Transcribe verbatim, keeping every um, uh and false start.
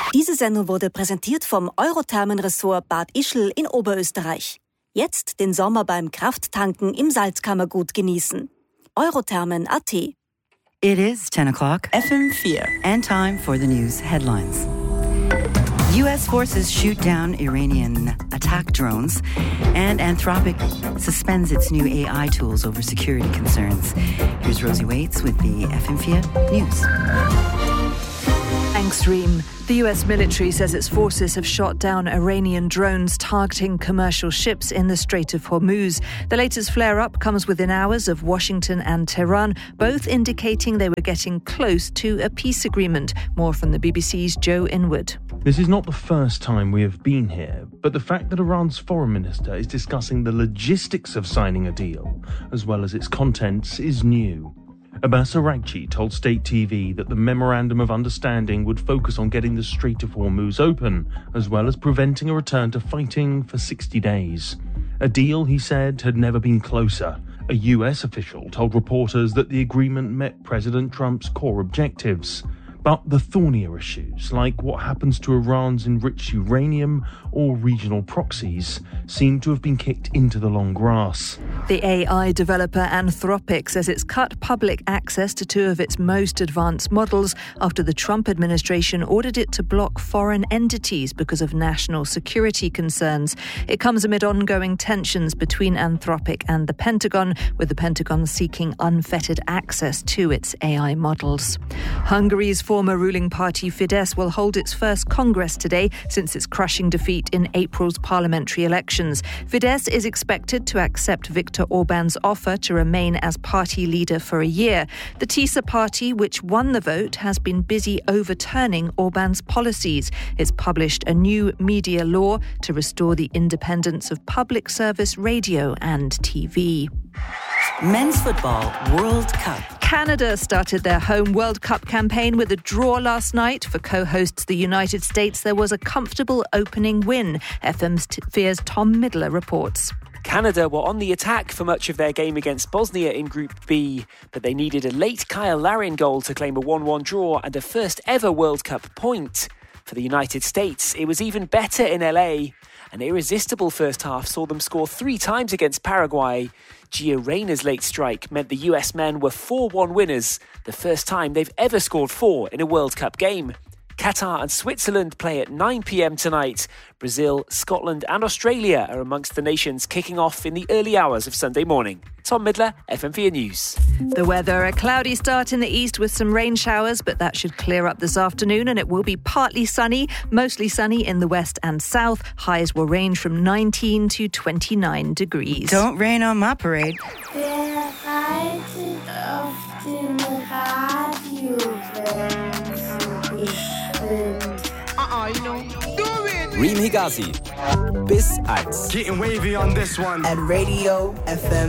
Diese Sendung wurde präsentiert vom Eurothermenressort Bad Ischl in Oberösterreich. Jetzt den Sommer beim Krafttanken im Salzkammergut genießen. Eurothermen Punkt a t. It is ten o'clock. F M four. And time for the news headlines. U S forces shoot down Iranian attack drones, and Anthropic suspends its new A I tools over security concerns. Here's Rosie Waits with the F M four News. Thanks, Reem. The U S military says its forces have shot down Iranian drones targeting commercial ships in the Strait of Hormuz. The latest flare-up comes within hours of Washington and Tehran, both indicating they were getting close to a peace agreement. More from the B B C's Joe Inwood. This is not the first time we have been here, but the fact that Iran's foreign minister is discussing the logistics of signing a deal, as well as its contents, is new. Abbas Araghchi told State T V that the Memorandum of Understanding would focus on getting the Strait of Hormuz open, as well as preventing a return to fighting for sixty days. A deal, he said, had never been closer. A U S official told reporters that the agreement met President Trump's core objectives. But the thornier issues, like what happens to Iran's enriched uranium or regional proxies, seem to have been kicked into the long grass. The A I developer Anthropic says it's cut public access to two of its most advanced models after the Trump administration ordered it to block foreign entities because of national security concerns. It comes amid ongoing tensions between Anthropic and the Pentagon, with the Pentagon seeking unfettered access to its A I models. Hungary's former ruling party Fidesz will hold its first Congress today since its crushing defeat in April's parliamentary elections. Fidesz is expected to accept Viktor Orban's offer to remain as party leader for a year. The TISA party, which won the vote, has been busy overturning Orban's policies. It's published a new media law to restore the independence of public service radio and T V. Men's Football World Cup. Canada started their home World Cup campaign with a draw last night. For co-hosts the United States, there was a comfortable opening win. F M four's Tom Midler reports. Canada were on the attack for much of their game against Bosnia in Group B, but they needed a late Kyle Larin goal to claim a one one draw and a first ever World Cup point. For the United States, it was even better in L A. An irresistible first half saw them score three times against Paraguay. Gio Reyna's late strike meant the U S men were four one winners, the first time they've ever scored four in a World Cup game. Qatar and Switzerland play at nine p.m. tonight. Brazil, Scotland and Australia are amongst the nations kicking off in the early hours of Sunday morning. Tom Midler, F M four News. The weather, a cloudy start in the east with some rain showers, but that should clear up this afternoon and it will be partly sunny, mostly sunny in the west and south. Highs will range from nineteen to twenty-nine degrees. Don't rain on my parade. Wer reitet auf den Radiowellen? Ich bin... Uh-uh, you know, do it! Reem Higazi. Bis eins. Getting wavy on this one. At Radio F M